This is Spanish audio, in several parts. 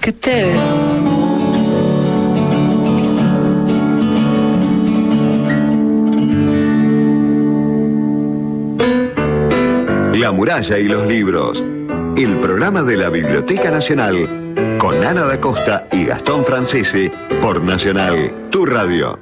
que te veo. La muralla y los libros. El programa de la Biblioteca Nacional con Ana da Costa y Gastón Francese por Nacional, tu radio.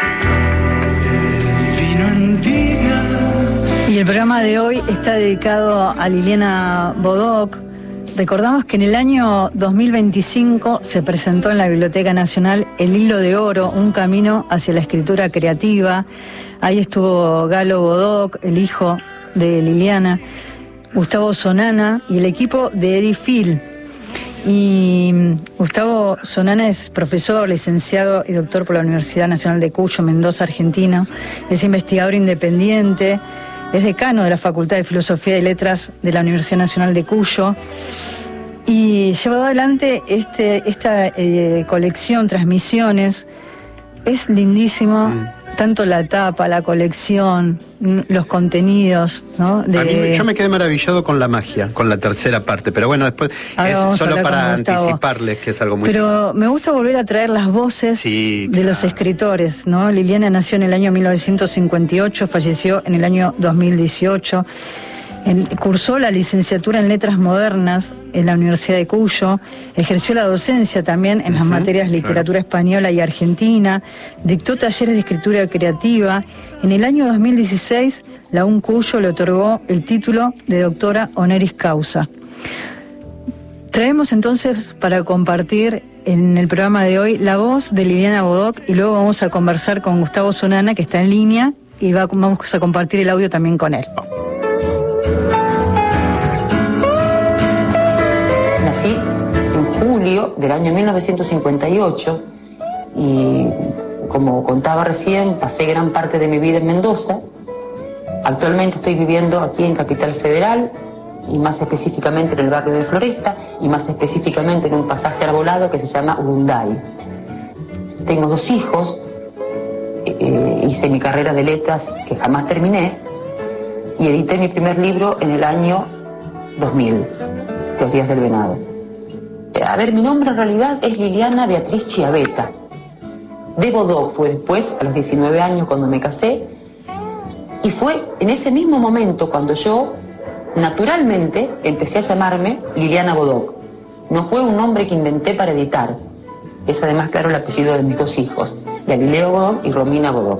Y el programa de hoy está dedicado a Liliana Bodoc. Recordamos que en el año 2025 se presentó en la Biblioteca Nacional El Hilo de Oro, un camino hacia la escritura creativa. Ahí estuvo Galo Bodoc, el hijo de Liliana, Gustavo Sonana y el equipo de Edifil. Y Gustavo Sonana es profesor, licenciado y doctor por la Universidad Nacional de Cuyo, Mendoza, Argentina. Es investigador independiente, es decano de la Facultad de Filosofía y Letras de la Universidad Nacional de Cuyo. Y llevado adelante esta colección, Transmisiones. Es lindísimo. Tanto la tapa, la colección, los contenidos, ¿no? Yo me quedé maravillado con la magia, con la tercera parte, pero bueno, después es solo para anticiparles que es algo muy... Pero me gusta volver a traer las voces de los escritores, ¿no? Liliana nació en el año 1958, falleció en el año 2018. Cursó la licenciatura en Letras Modernas en la Universidad de Cuyo, ejerció la docencia también en las materias literatura española y argentina, dictó talleres de escritura creativa. En el año 2016, la UN Cuyo le otorgó el título de doctora honoris causa. Traemos entonces para compartir en el programa de hoy la voz de Liliana Bodoc y luego vamos a conversar con Gustavo Sonana, que está en línea, y vamos a compartir el audio también con él. Nací en julio del año 1958 y, como contaba recién, pasé gran parte de mi vida en Mendoza. Actualmente estoy viviendo aquí en Capital Federal y más específicamente en el barrio de Floresta y más específicamente en un pasaje arbolado que se llama Urunday. Tengo 2 hijos, hice mi carrera de letras que jamás terminé y edité mi primer libro en el año 2000. Los días del venado. Mi nombre en realidad es Liliana Beatriz Chiavetta. De Bodoc fue después, a los 19 años, cuando me casé, y fue en ese mismo momento cuando yo, naturalmente, empecé a llamarme Liliana Bodoc. No fue un nombre que inventé para editar. Es además, claro, el apellido de mis 2 hijos, Galileo Bodoc y Romina Bodoc.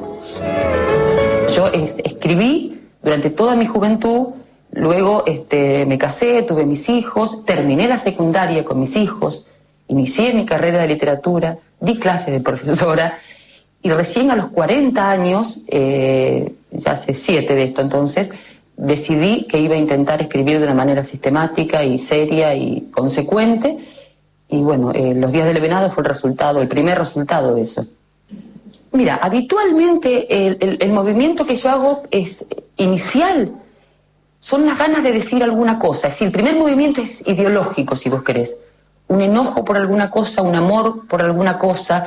Yo escribí durante toda mi juventud. Luego me casé, tuve mis hijos, terminé la secundaria con mis hijos, inicié mi carrera de literatura, di clases de profesora y recién a los 40 años, ya hace 7 de esto entonces, decidí que iba a intentar escribir de una manera sistemática y seria y consecuente y bueno, Los días del venado fue el primer resultado de eso. Mira, habitualmente el movimiento que yo hago es inicial. Son las ganas de decir alguna cosa. Es decir, el primer movimiento es ideológico, si vos querés. Un enojo por alguna cosa, un amor por alguna cosa,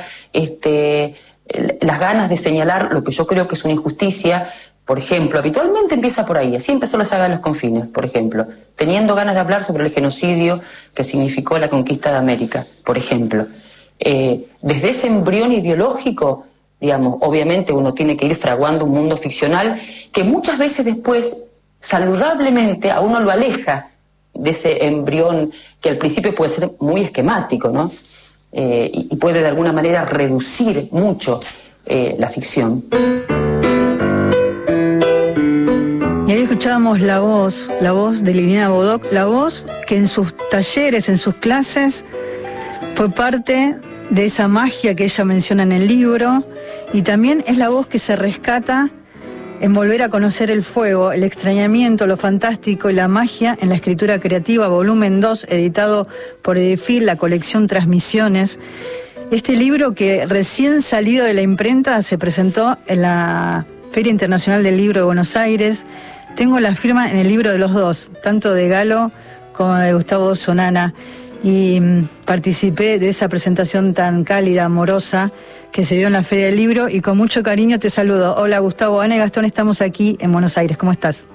las ganas de señalar lo que yo creo que es una injusticia. Por ejemplo, habitualmente empieza por ahí. Así empezó la saga de los confines, por ejemplo. Teniendo ganas de hablar sobre el genocidio que significó la conquista de América, por ejemplo. Desde ese embrión ideológico, digamos, obviamente uno tiene que ir fraguando un mundo ficcional que muchas veces después, saludablemente, a uno lo aleja de ese embrión que al principio puede ser muy esquemático, ¿no? Y puede de alguna manera reducir mucho la ficción. Y ahí escuchábamos la voz de Liliana Bodoc, la voz que en sus talleres, en sus clases, fue parte de esa magia que ella menciona en el libro, y también es la voz que se rescata en Volver a conocer el fuego, el extrañamiento, lo fantástico y la magia en la escritura creativa, volumen 2, editado por Edifil, la colección Transmisiones. Este libro, que recién salido de la imprenta, se presentó en la Feria Internacional del Libro de Buenos Aires. Tengo la firma en el libro de los 2, tanto de Galo como de Gustavo Sonana. Y participé de esa presentación tan cálida, amorosa, que se dio en la Feria del Libro, y con mucho cariño te saludo. Hola Gustavo, Ana y Gastón, estamos aquí en Buenos Aires. ¿Cómo estás?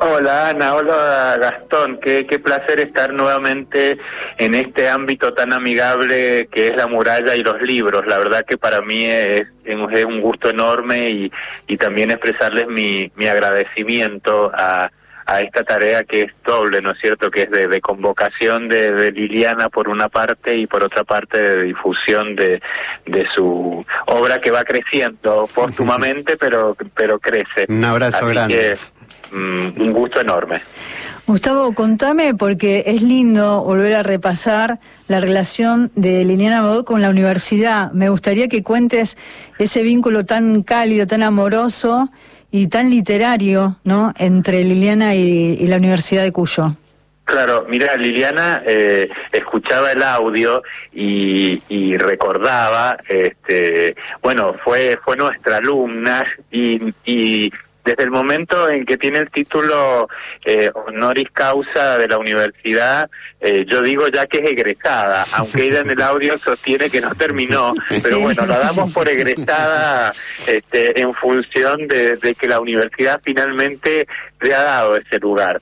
Hola Ana, hola Gastón, qué placer estar nuevamente en este ámbito tan amigable que es la muralla y los libros. La verdad que para mí es un gusto enorme y también expresarles mi agradecimiento a esta tarea que es doble, ¿no es cierto?, que es de convocación de Liliana por una parte y por otra parte de difusión de su obra que va creciendo póstumamente, pero crece. Un abrazo Así grande. Un gusto enorme. Gustavo, contame, porque es lindo volver a repasar la relación de Liliana Bodoc con la universidad. Me gustaría que cuentes ese vínculo tan cálido, tan amoroso y tan literario, ¿no?, entre Liliana y la Universidad de Cuyo. Claro, mira, Liliana escuchaba el audio y recordaba, bueno, fue nuestra alumna y desde el momento en que tiene el título honoris causa de la universidad, yo digo ya que es egresada, aunque ella en el audio sostiene que no terminó, pero bueno, la damos por egresada en función de que la universidad finalmente le ha dado ese lugar.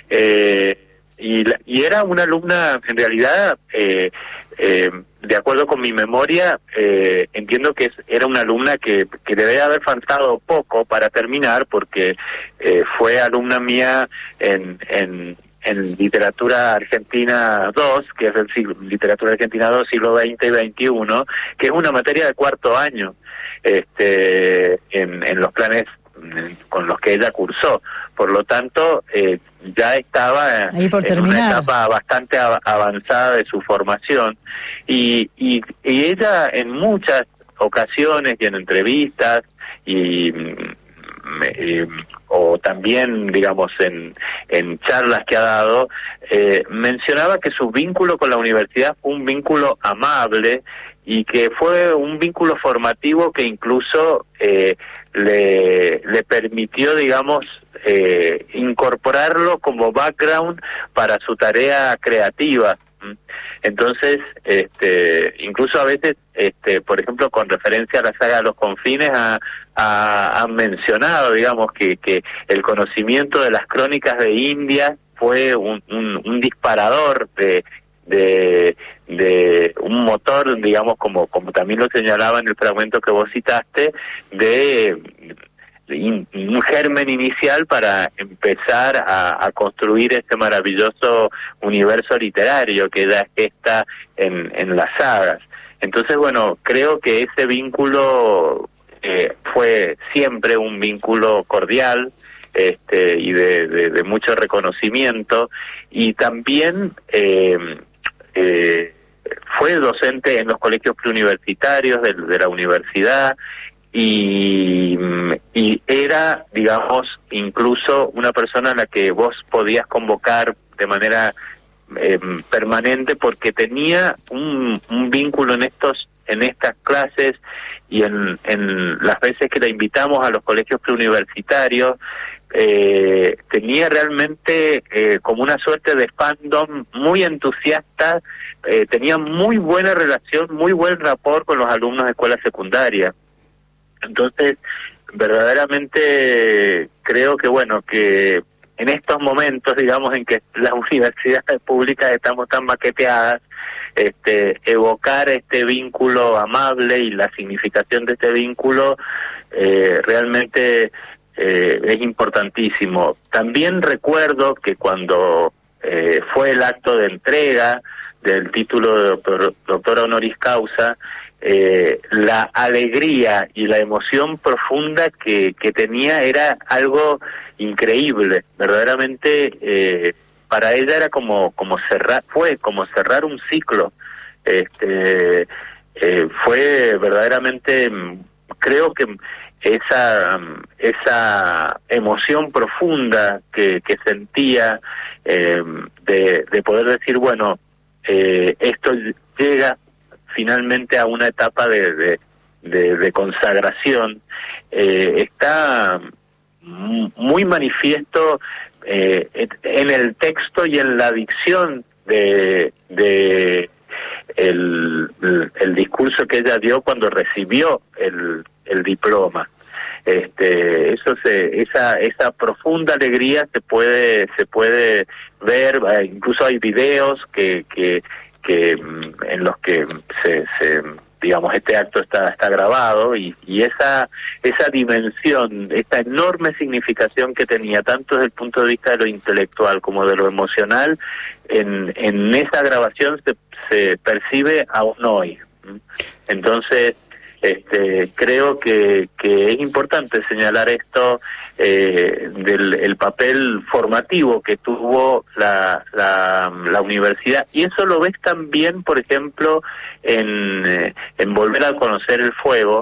Y era una alumna, en realidad, de acuerdo con mi memoria, entiendo que era una alumna que debe haber faltado poco para terminar, porque fue alumna mía en Literatura Argentina 2, que es Literatura Argentina 2, siglo XX y XXI, que es una materia de cuarto año en los planes con los que ella cursó. Por lo tanto, ya estaba en una etapa bastante avanzada de su formación y ella en muchas ocasiones y en entrevistas o también, digamos, en charlas que ha dado, mencionaba que su vínculo con la universidad fue un vínculo amable y que fue un vínculo formativo que incluso le permitió, digamos, incorporarlo como background para su tarea creativa. Entonces, incluso a veces, por ejemplo, con referencia a la saga de Los Confines, ha mencionado, digamos, que el conocimiento de las crónicas de India fue un disparador de un motor, digamos, como también lo señalaba en el fragmento que vos citaste, de un germen inicial para empezar a construir este maravilloso universo literario que ella gesta en las sagas. Entonces, bueno, creo que ese vínculo fue siempre un vínculo cordial y de mucho reconocimiento, y también fue docente en los colegios preuniversitarios de la universidad, y era, digamos, incluso una persona a la que vos podías convocar de manera permanente, porque tenía un vínculo en estas clases y en las veces que la invitamos a los colegios preuniversitarios. Tenía realmente como una suerte de fandom muy entusiasta, tenía muy buena relación, muy buen rapport con los alumnos de escuela secundaria. Entonces, verdaderamente creo que, bueno, que en estos momentos, digamos, en que las universidades públicas estamos tan maqueteadas, evocar este vínculo amable y la significación de este vínculo realmente es importantísimo. También recuerdo que cuando fue el acto de entrega del título de doctora honoris causa, la alegría y la emoción profunda que tenía era algo increíble. Verdaderamente para ella era como cerrar un ciclo. Fue verdaderamente, creo que esa emoción profunda que sentía de poder decir, bueno, esto llega finalmente a una etapa de consagración, está muy manifiesto en el texto y en la dicción de el discurso que ella dio cuando recibió el diploma. esa profunda alegría se puede ver, incluso hay videos que en los que digamos, este acto está grabado, y esa dimensión, esta enorme significación que tenía, tanto desde el punto de vista de lo intelectual como de lo emocional, en esa grabación se percibe aún hoy. Entonces, creo que es importante señalar esto, del papel formativo que tuvo la universidad, y eso lo ves también, por ejemplo, en Volver a conocer el fuego,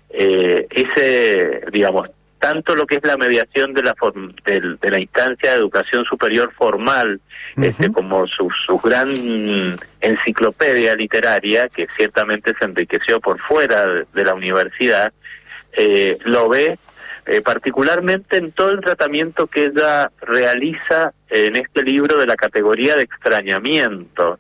digamos, tanto lo que es la mediación de la instancia de educación superior formal, como su gran enciclopedia literaria, que ciertamente se enriqueció por fuera de la universidad, lo ve particularmente en todo el tratamiento que ella realiza en este libro de la categoría de extrañamiento.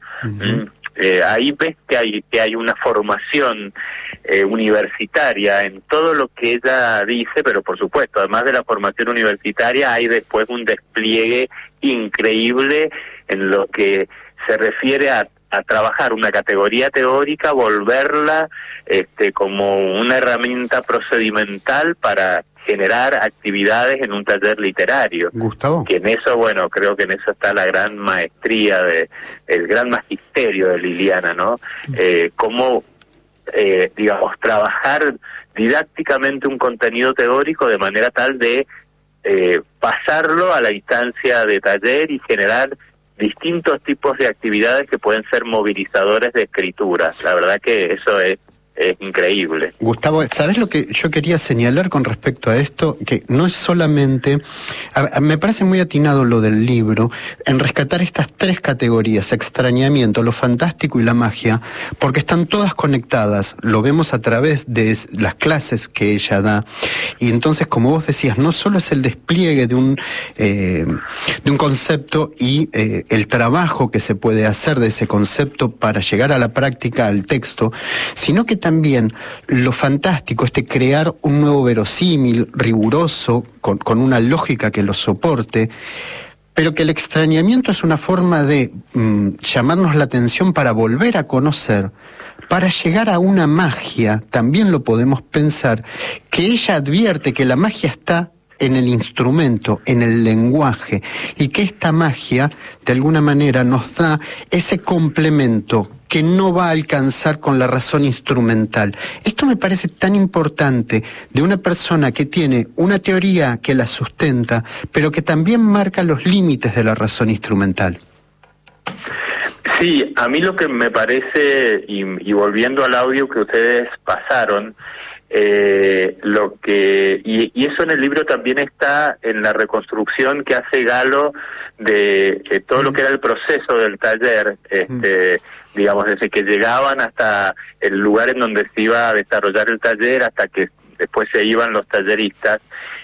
Ahí ves que hay una formación universitaria en todo lo que ella dice, pero por supuesto, además de la formación universitaria, hay después un despliegue increíble en lo que se refiere a trabajar una categoría teórica, volverla como una herramienta procedimental para generar actividades en un taller literario. Gustavo. Que en eso, bueno, creo que en eso está la gran maestría, el gran magisterio de Liliana, ¿no? Cómo, digamos, trabajar didácticamente un contenido teórico de manera tal de pasarlo a la instancia de taller y generar distintos tipos de actividades que pueden ser movilizadores de escritura. La verdad que eso es increíble. Gustavo, ¿sabes lo que yo quería señalar con respecto a esto? Que no es solamente... me parece muy atinado lo del libro, en rescatar estas tres categorías, extrañamiento, lo fantástico y la magia, porque están todas conectadas, lo vemos a través de las clases que ella da, y entonces, como vos decías, no solo es el despliegue de un concepto y el trabajo que se puede hacer de ese concepto para llegar a la práctica, al texto, sino que también lo fantástico, crear un nuevo verosímil, riguroso, con una lógica que lo soporte, pero que el extrañamiento es una forma de llamarnos la atención para volver a conocer, para llegar a una magia, también lo podemos pensar, que ella advierte que la magia está en el instrumento, en el lenguaje, y que esta magia, de alguna manera, nos da ese complemento que no va a alcanzar con la razón instrumental. Esto me parece tan importante de una persona que tiene una teoría que la sustenta, pero que también marca los límites de la razón instrumental. Sí, a mí lo que me parece, y volviendo al audio que ustedes pasaron, y eso en el libro también está en la reconstrucción que hace Galo de todo lo que era el proceso del taller, digamos, desde que llegaban hasta el lugar en donde se iba a desarrollar el taller hasta que después se iban los talleristas.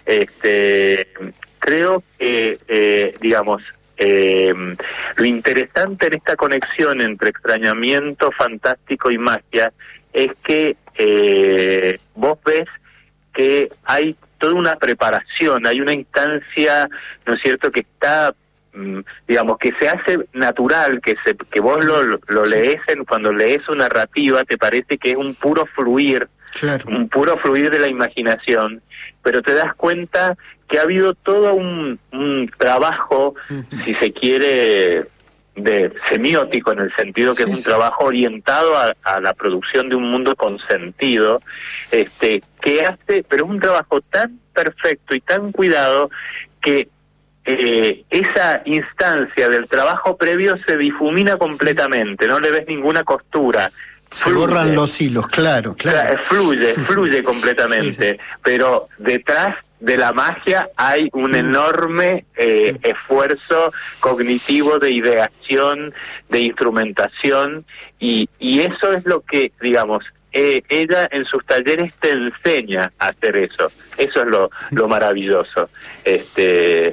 Creo que, digamos, lo interesante en esta conexión entre extrañamiento, fantástico y magia es que vos ves que hay toda una preparación, hay una instancia, ¿no es cierto?, que está, digamos, que se hace natural, que vos lo lees, cuando lees una narrativa te parece que es un puro fluir, claro, un puro fluir de la imaginación, pero te das cuenta que ha habido todo un trabajo, si se quiere, de semiótico, en el sentido que es un trabajo orientado a la producción de un mundo con sentido, que hace, pero es un trabajo tan perfecto y tan cuidado que esa instancia del trabajo previo se difumina completamente, no le ves ninguna costura. Se borran los hilos, claro. Fluye completamente, pero detrás de la magia hay un enorme esfuerzo cognitivo de ideación, de instrumentación, y eso es lo que, digamos, ella en sus talleres te enseña a hacer eso. Eso es lo maravilloso. Es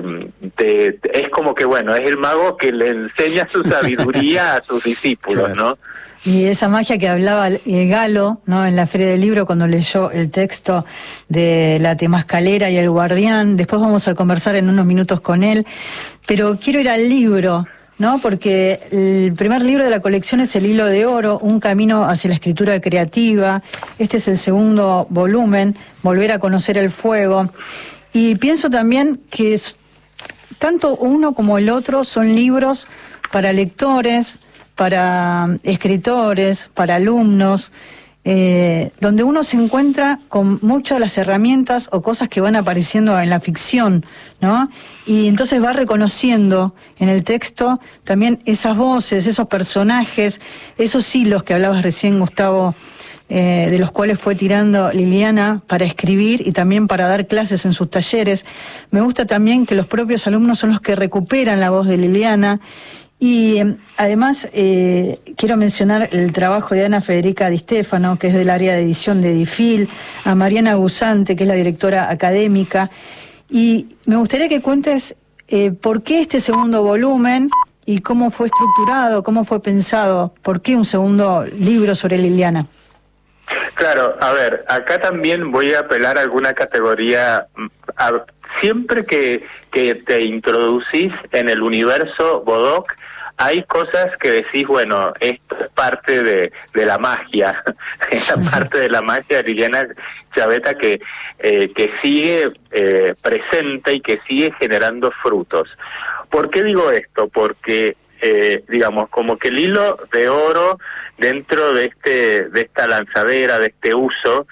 como que, bueno, es el mago que le enseña su sabiduría a sus discípulos, claro, ¿no? Y esa magia que hablaba Galo, ¿no?, en la Feria del Libro, cuando leyó el texto de La Temascalera y el Guardián. Después vamos a conversar en unos minutos con él, pero quiero ir al libro, ¿no?, porque el primer libro de la colección es El Hilo de Oro, un camino hacia la escritura creativa. Este es el segundo volumen, Volver a conocer el fuego. Y pienso también que tanto uno como el otro son libros para lectores, para escritores, para alumnos, donde uno se encuentra con muchas de las herramientas o cosas que van apareciendo en la ficción, ¿no? Y entonces va reconociendo en el texto también esas voces, esos personajes, esos hilos que hablabas recién, Gustavo, de los cuales fue tirando Liliana para escribir y también para dar clases en sus talleres. Me gusta también que los propios alumnos son los que recuperan la voz de Liliana. Y además quiero mencionar el trabajo de Ana Federica Di Stefano, que es del área de edición de Edifil, a Mariana Gusante, que es la directora académica. Y me gustaría que cuentes por qué este segundo volumen y cómo fue estructurado, cómo fue pensado, por qué un segundo libro sobre Liliana. Claro, a ver, acá también voy a apelar a alguna categoría. Siempre que te introducís en el universo Bodoc, hay cosas que decís, bueno, esto es parte de la magia, esa parte de la magia de Liliana Chaveta que sigue presente y que sigue generando frutos. ¿Por qué digo esto? Porque, digamos, como que el hilo de oro dentro de esta lanzadera, de este uso,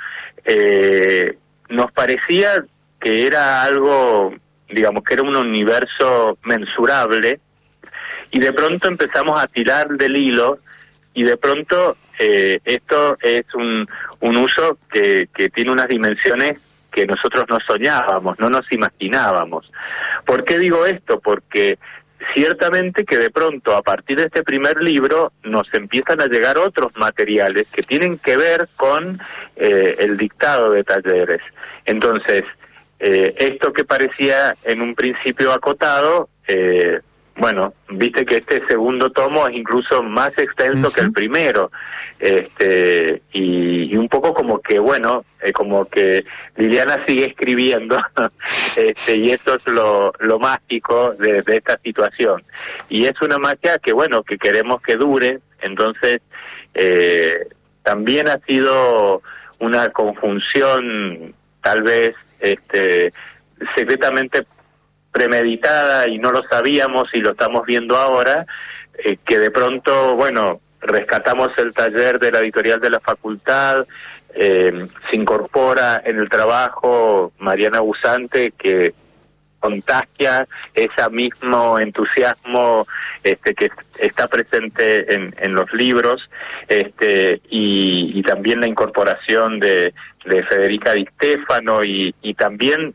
nos parecía que era algo, digamos, que era un universo mensurable, y de pronto empezamos a tirar del hilo, y de pronto esto es un uso que tiene unas dimensiones que nosotros no soñábamos, no nos imaginábamos. ¿Por qué digo esto? Porque ciertamente que de pronto a partir de este primer libro nos empiezan a llegar otros materiales que tienen que ver con el dictado de talleres. Entonces, esto que parecía en un principio acotado, bueno, viste que este segundo tomo es incluso más extenso que el primero, y un poco como que, bueno, como que Liliana sigue escribiendo, y eso es lo mágico de esta situación. Y es una magia que, bueno, que queremos que dure. Entonces, también ha sido una conjunción, tal vez, secretamente premeditada, y no lo sabíamos y lo estamos viendo ahora, que de pronto, bueno, rescatamos el taller de la editorial de la facultad, se incorpora en el trabajo Mariana Gusante, que contagia ese mismo entusiasmo que está presente en los libros, y también la incorporación de Federica Di Stefano y también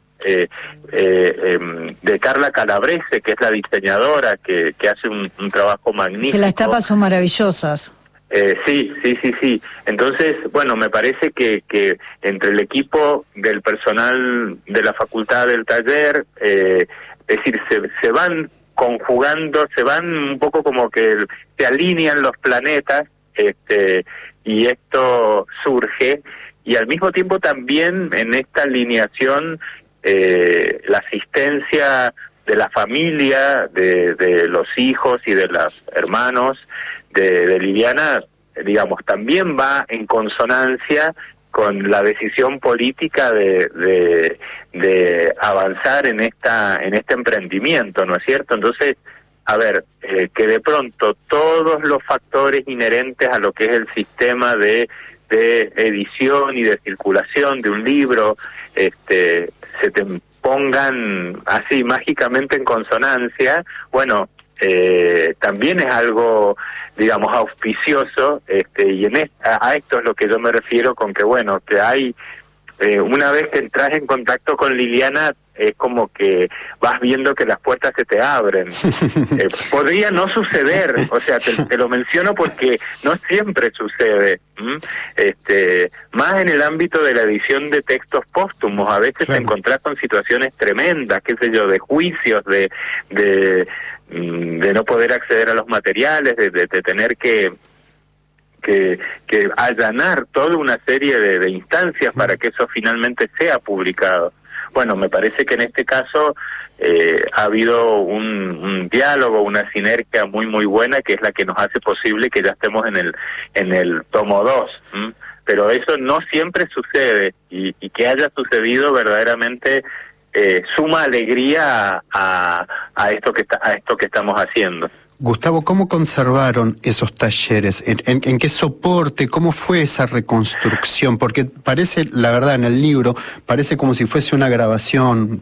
de Carla Calabrese, que es la diseñadora que hace un trabajo magnífico. Que las tapas son maravillosas. Sí. Entonces, bueno, me parece que entre el equipo del personal de la facultad del taller, es decir, se van conjugando, se van un poco como que se alinean los planetas, y esto surge, y al mismo tiempo también en esta alineación la asistencia de la familia, de los hijos y de los hermanos de Liliana, digamos, también va en consonancia con la decisión política de avanzar en este emprendimiento, ¿no es cierto? Entonces, a ver, que de pronto todos los factores inherentes a lo que es el sistema de edición y de circulación de un libro, se te pongan así mágicamente en consonancia, bueno, también es algo, digamos, auspicioso, y a esto es lo que yo me refiero con que, bueno, que hay una vez que entras en contacto con Liliana, es como que vas viendo que las puertas se te abren. Podría no suceder, o sea, te lo menciono porque no siempre sucede. Más en el ámbito de la edición de textos póstumos, a veces te encontrás con situaciones tremendas, qué sé yo, de juicios, de no poder acceder a los materiales, de tener que allanar toda una serie de instancias para que eso finalmente sea publicado. Bueno, me parece que en este caso ha habido un diálogo, una sinergia muy muy buena, que es la que nos hace posible que ya estemos en el tomo 2. Pero eso no siempre sucede, y que haya sucedido verdaderamente suma alegría a esto que estamos haciendo. Gustavo, ¿cómo conservaron esos talleres? ¿En qué soporte? ¿Cómo fue esa reconstrucción? Porque parece, la verdad, en el libro, parece como si fuese una grabación.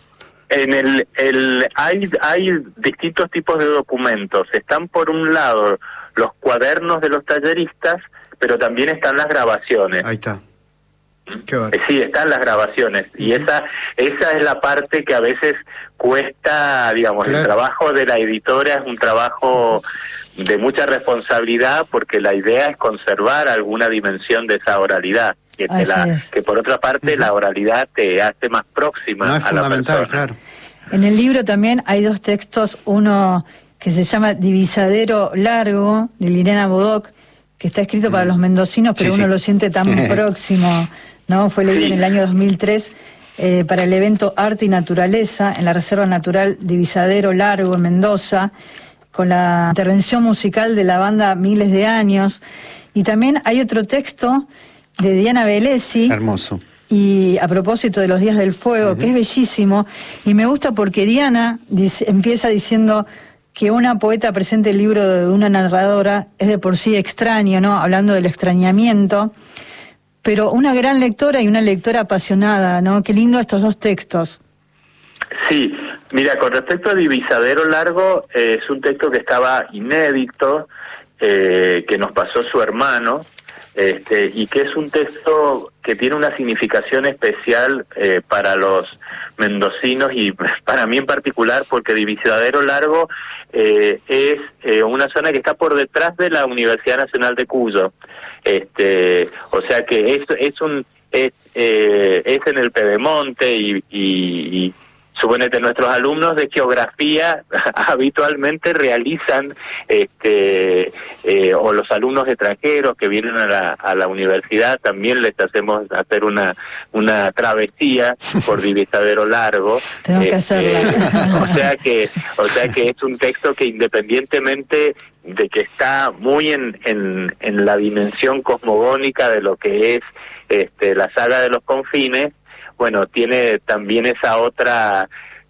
Hay distintos tipos de documentos. Están, por un lado, los cuadernos de los talleristas, pero también están las grabaciones. Ahí está. Sí, están las grabaciones, y esa es la parte que a veces cuesta, digamos, claro. El trabajo de la editora es un trabajo de mucha responsabilidad, porque la idea es conservar alguna dimensión de esa oralidad, que por otra parte la oralidad te hace más próxima a la persona. Claro. En el libro también hay dos textos, uno que se llama Divisadero Largo, de Liliana Bodoc, que está escrito para los mendocinos, pero uno lo siente tan próximo, ¿no? Fue leído en el año 2003 para el evento Arte y Naturaleza en la Reserva Natural Divisadero Largo en Mendoza, con la intervención musical de la banda Miles de Años. Y también hay otro texto de Diana Velesi. Hermoso. Y a propósito de los Días del Fuego, que es bellísimo, y me gusta porque Diana empieza diciendo que una poeta presente el libro de una narradora es de por sí extraño, ¿no? Hablando del extrañamiento, pero una gran lectora y una lectora apasionada, ¿no? Qué lindo estos dos textos. Sí, mira, con respecto a Divisadero Largo, es un texto que estaba inédito, que nos pasó su hermano, y que es un texto que tiene una significación especial para los mendocinos y para mí en particular, porque Divisadero Largo es una zona que está por detrás de la Universidad Nacional de Cuyo, o sea que es en el Pedemonte y suponete, nuestros alumnos de geografía habitualmente realizan, o los alumnos extranjeros que vienen a la universidad, también les hacemos hacer una travesía por Divisadero Largo. Tengo que hacerla. O sea que es un texto que, independientemente de que está muy en la dimensión cosmogónica de lo que es la saga de los confines, bueno, tiene también esa otra,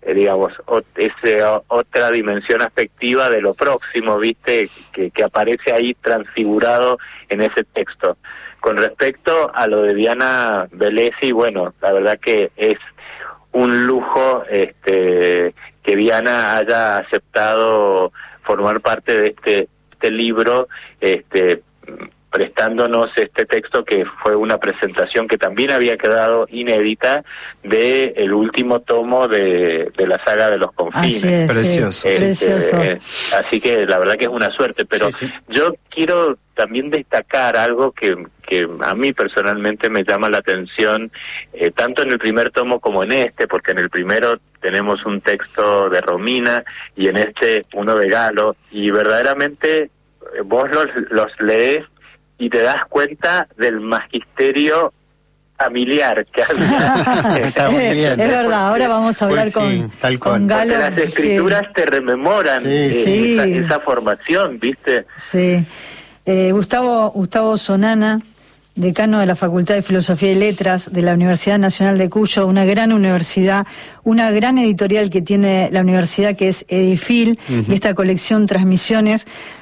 otra dimensión afectiva de lo próximo, ¿viste? Que aparece ahí transfigurado en ese texto. Con respecto a lo de Diana Velesi, bueno, la verdad que es un lujo que Diana haya aceptado formar parte de este libro, prestándonos este texto, que fue una presentación que también había quedado inédita de el último tomo de la saga de los confines. Así es, precioso. Precioso. Así que la verdad que es una suerte, pero yo quiero también destacar algo que a mí personalmente me llama la atención, tanto en el primer tomo como en porque en el primero tenemos un texto de Romina y en uno de Galo, y verdaderamente vos los lees y te das cuenta del magisterio familiar que había. Está muy bien. Es verdad, ahora vamos a hablar con Galo. Porque las escrituras te rememoran esa formación, ¿viste? Sí. Gustavo Sonana, decano de la Facultad de Filosofía y Letras de la Universidad Nacional de Cuyo, una gran universidad, una gran editorial que tiene la universidad, que es Edifil, y esta colección Transmisiones.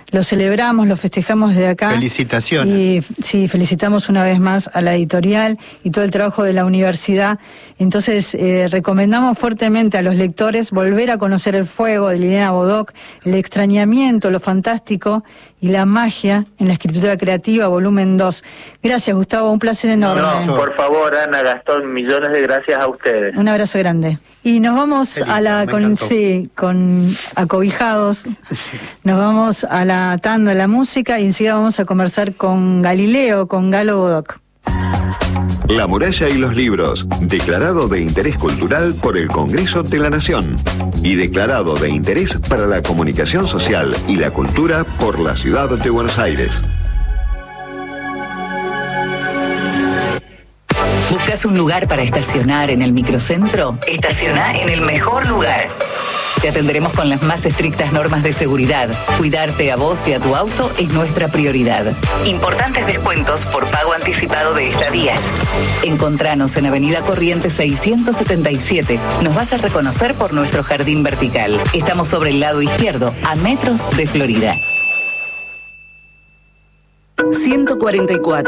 lo celebramos, lo festejamos desde acá. Felicitaciones. Y sí, felicitamos una vez más a la editorial y todo el trabajo de la universidad. Entonces, recomendamos fuertemente a los lectores volver a conocer El fuego de Liliana Bodoc, el extrañamiento, lo fantástico y la magia en la escritura creativa, volumen 2. Gracias, Gustavo, un placer enorme. No, por favor, Ana, Gastón, millones de gracias a ustedes. Un abrazo grande. Y nos vamos Qué lindo, a la con acobijados. Nos vamos a la tanda de la música y enseguida vamos a conversar con Galileo, con Galo Bodoc. La muralla y los libros, declarado de interés cultural por el Congreso de la Nación y declarado de interés para la comunicación social y la cultura por la Ciudad de Buenos Aires. ¿Buscas un lugar para estacionar en el microcentro? Estaciona en el mejor lugar. Te atenderemos con las más estrictas normas de seguridad. Cuidarte a vos y a tu auto es nuestra prioridad. Importantes descuentos por pago anticipado de estadías. Encontranos en Avenida Corrientes 677. Nos vas a reconocer por nuestro jardín vertical. Estamos sobre el lado izquierdo, a metros de Florida. 144.